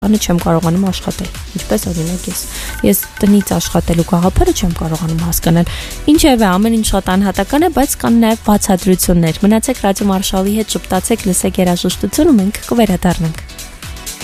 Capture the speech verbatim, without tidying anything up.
Անը չեմ կարողանում աշխատել, ինչպես օրինակ ես։ Ես տնից աշխատելու գաղափարը չեմ կարողանում հասկանալ։ Ինչևէ, ամեն ինչ շատ անհատական է, բայց կան նաև բացատրություններ։ Մնացեք Ռադիո Մարշալի հետ, շփտացեք, լսեք երաժշտություն ու մենք կվերադառնանք։